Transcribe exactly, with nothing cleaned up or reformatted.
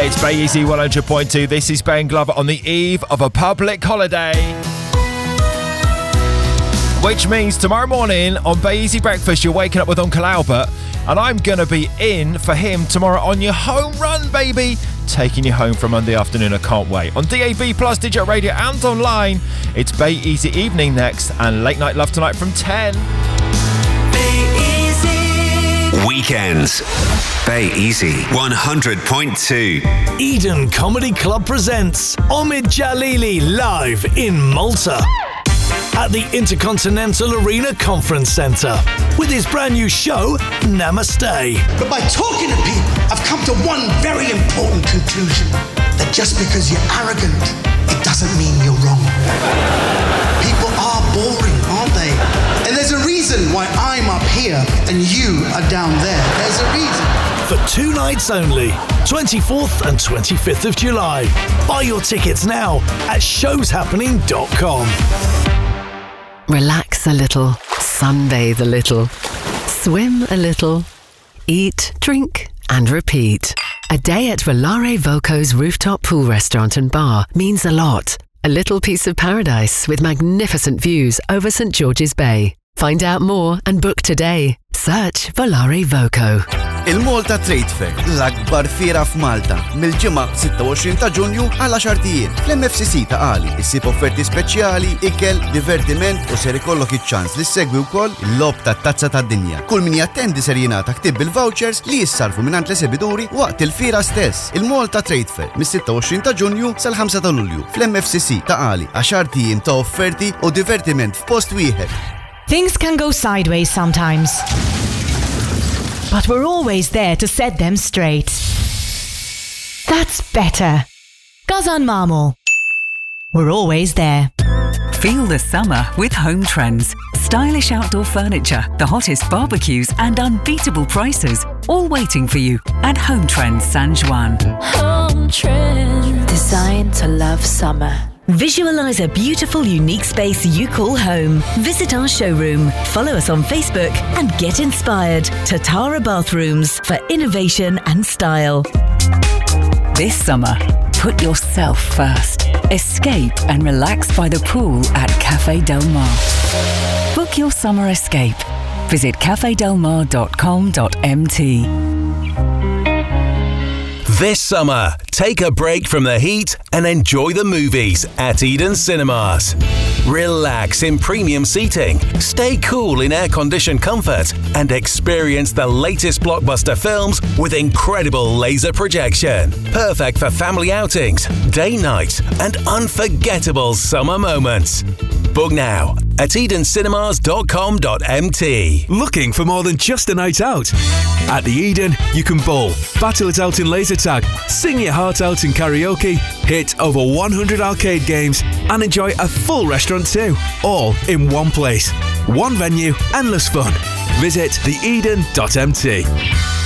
It's Bay Easy one hundred point two. This is Ben Glover on the eve of a public holiday. Which means tomorrow morning on Bay Easy Breakfast, you're waking up with Uncle Albert, and I'm going to be in for him tomorrow on your home run, baby. Taking you home for Monday afternoon. I can't wait. On D A B Plus, Digital Radio and online, it's Bay Easy Evening next and Late Night Love tonight from ten. Bay Easy. Weekends. Bay Easy one hundred point two. Eden Comedy Club presents Omid Jalili live in Malta at the Intercontinental Arena Conference Centre with his brand new show, Namaste. But by talking to people, I've come to one very important conclusion. That just because you're arrogant, it doesn't mean you're wrong. People are boring, aren't they? And there's a reason why I'm up here and you are down there. There's a reason. For two nights only, twenty-fourth and twenty-fifth of July. Buy your tickets now at shows happening dot com. Relax a little, sunbathe a little, swim a little, eat, drink and repeat. A day at Volare Voco's rooftop pool restaurant and bar means a lot. A little piece of paradise with magnificent views over St George's Bay. Find out more and book today. Search Volare Voco. Il-Malta Trade Fair, l-akbar fiera f'Malta, mill-ġimgħa sitta u għoxrin ta' Ġunju għal għaxar ijiem. Fl-M F C C ta' Qali, issib offerti speċjali, ikel, divertiment u ser ikollok iċ-ċans li ssegwi wkoll il-lob tat-tazza tad-dinja. Kull min jattendi ser jingħata ktib bil-vouchers li jissarfu mingħand l-esibituri waqt il-fiera stess. Il-Malta Trade Fair, mis-sitta u għoxrin ta' Ġunju sal-ħamsa ta' Lulju. Fl-M F C C ta' Qali, għaxar ijiem ta' offerti u divertiment f'post wieħed. Things can go sideways sometimes, but we're always there to set them straight. That's better. Gazan Marmor. We're always there. Feel the summer with Home Trends. Stylish outdoor furniture, the hottest barbecues and unbeatable prices, all waiting for you at Home Trends San Juan. Home Trends. Designed to love summer. Visualize a beautiful, unique space you call home. Visit our showroom, follow us on Facebook and get inspired. Tatara Bathrooms for innovation and style. This summer, put yourself first. Escape and relax by the pool at Cafe Del Mar. Book your summer escape. Visit cafe del mar dot com dot m t. This summer, take a break from the heat and enjoy the movies at Eden Cinemas. Relax in premium seating, stay cool in air-conditioned comfort, and experience the latest blockbuster films with incredible laser projection. Perfect for family outings, date nights, and unforgettable summer moments. Book now at eden cinemas dot com dot m t. Looking for more than just a night out? At the Eden, you can bowl, battle it out in laser tag, sing your heart out in karaoke, hit over one hundred arcade games, and enjoy a full restaurant too, all in one place. One venue, endless fun. Visit the eden dot m t.